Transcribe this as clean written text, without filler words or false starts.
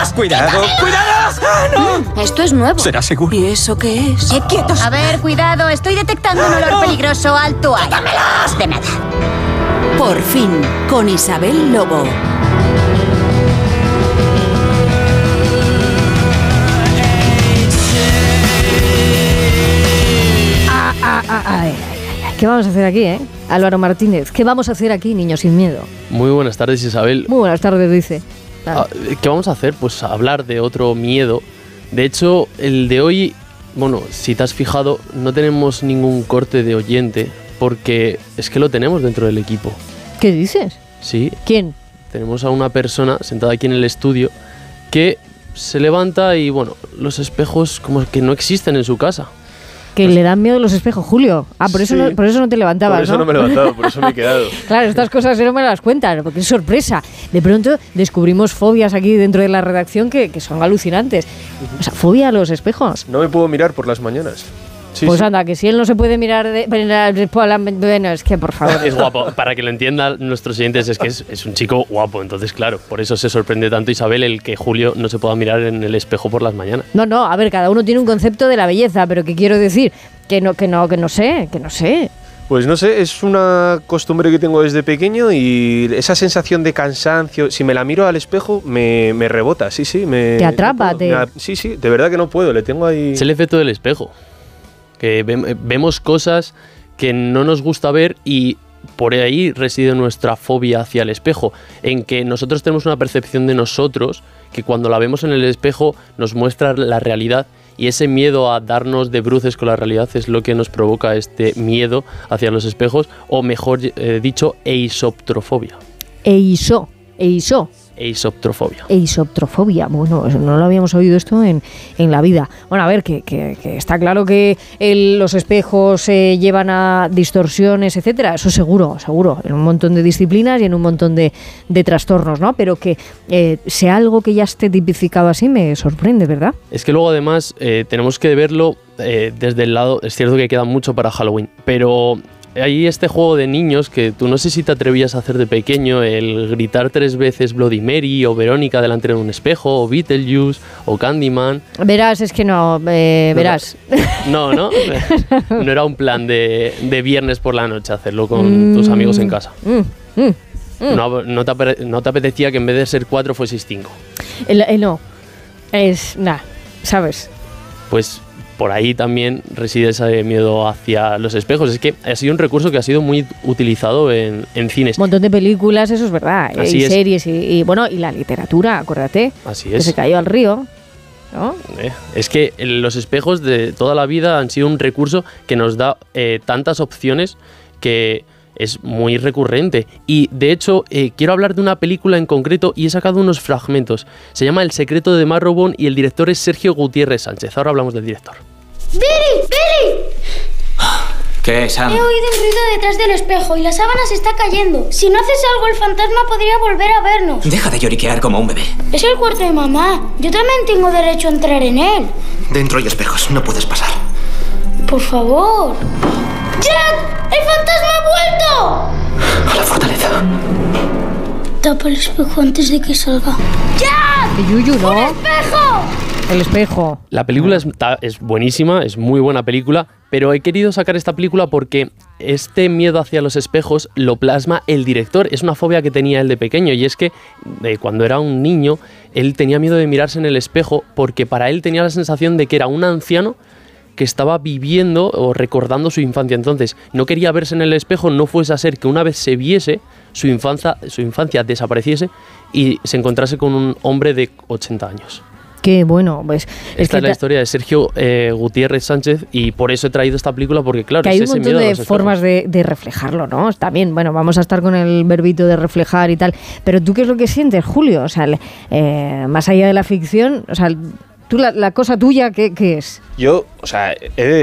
¡Cuidados! ¡Cuidado! ¡Cuidados! ¡Ah, no! Esto es nuevo. ¿Será seguro? ¿Y eso qué es? ¡Quietos! A ver, cuidado, estoy detectando un olor peligroso. Alto ahí. ¡Quítamelos! De nada. Por fin, con Isabel Lobo. ¿Qué vamos a hacer aquí, Álvaro Martínez? ¿Qué vamos a hacer aquí, Niños sin Miedo? Muy buenas tardes, Isabel. Muy buenas tardes, dice. Claro. ¿Qué vamos a hacer? Pues hablar de otro miedo. De hecho, el de hoy, bueno, si te has fijado, no tenemos ningún corte de oyente, porque es que lo tenemos dentro del equipo. ¿Qué dices? Sí. ¿Quién? Tenemos a una persona sentada aquí en el estudio que se levanta y, bueno, los espejos como que no existen en su casa. Que le dan miedo los espejos, Julio. Por eso, Sí. por eso no te levantabas, Por eso no me he levantado, por eso me he quedado. Claro, estas cosas no me las cuentan, porque es sorpresa. De pronto descubrimos fobias aquí dentro de la redacción que son alucinantes. O sea, fobia a los espejos. No me puedo mirar por las mañanas. Sí, Pues sí. anda, que si él no se puede mirar bueno, es que por favor. Es guapo, para que lo entiendan nuestros oyentes, es que es un chico guapo, entonces claro, por eso se sorprende tanto Isabel el que Julio no se pueda mirar en el espejo por las mañanas. No, a ver, cada uno tiene un concepto de la belleza, pero ¿qué quiero decir? Que no sé. Pues no sé, es una costumbre que tengo desde pequeño y esa sensación de cansancio, si me la miro al espejo, me rebota, sí. Te atrapa, no puedo, sí, de verdad que no puedo, le tengo ahí... Es el efecto del espejo, que vemos cosas que no nos gusta ver y por ahí reside nuestra fobia hacia el espejo, en que nosotros tenemos una percepción de nosotros que cuando la vemos en el espejo nos muestra la realidad y ese miedo a darnos de bruces con la realidad es lo que nos provoca este miedo hacia los espejos, o mejor dicho, eisoptrofobia. Eisoptrofobia. Bueno, no lo habíamos oído esto en la vida. Bueno, a ver, que está claro que los espejos llevan a distorsiones, etcétera. Eso seguro, en un montón de disciplinas y en un montón de trastornos, ¿no? Pero que sea algo que ya esté tipificado así me sorprende, ¿verdad? Es que luego además tenemos que verlo desde el lado, es cierto que queda mucho para Halloween, pero... Hay este juego de niños que tú no sé si te atrevías a hacer de pequeño, el gritar 3 veces Bloody Mary o Verónica delante de un espejo, o Beetlejuice, o Candyman. Verás, es que no, verás. No era un plan de viernes por la noche hacerlo con tus amigos en casa. No te apetecía que en vez de ser 4 fueseis 5. No, es nada, ¿sabes? Pues... por ahí también reside ese miedo hacia los espejos. Es que ha sido un recurso que ha sido muy utilizado en cines. Un montón de películas, eso es verdad. Así y es. Series y la literatura, acuérdate. Así que es. se cayó al río, ¿no? Es que los espejos de toda la vida han sido un recurso que nos da tantas opciones que es muy recurrente. Y de hecho quiero hablar de una película en concreto y he sacado unos fragmentos. Se llama El secreto de Marrowbone y el director es Sergio Gutiérrez Sánchez. Ahora hablamos del director. ¡Billy! ¿Qué, Sam? He oído un ruido detrás del espejo y la sábana se está cayendo. Si no haces algo, el fantasma podría volver a vernos. Deja de lloriquear como un bebé. Es el cuarto de mamá. Yo también tengo derecho a entrar en él. Dentro hay espejos, no puedes pasar. Por favor. ¡Jack! ¡El fantasma ha vuelto! A la fortaleza. Tapa el espejo antes de que salga. ¡Jack! Que Yuyu, ¿no? ¡Un espejo! El espejo. La película es buenísima, es muy buena película, pero he querido sacar esta película porque este miedo hacia los espejos lo plasma el director. Es una fobia que tenía él de pequeño y es que cuando era un niño él tenía miedo de mirarse en el espejo porque para él tenía la sensación de que era un anciano que estaba viviendo o recordando su infancia. Entonces no quería verse en el espejo, no fuese a ser que una vez se viese su infancia desapareciese y se encontrase con un hombre de 80 años. Qué bueno, pues... Esta es la historia de Sergio Gutiérrez Sánchez y por eso he traído esta película porque claro, que hay es un ese montón miedo a de los formas de reflejarlo, ¿no? También, bueno, vamos a estar con el verbito de reflejar y tal, pero ¿tú qué es lo que sientes, Julio? O sea, más allá de la ficción, o sea, tú la cosa tuya, ¿qué es? Yo, o sea, he de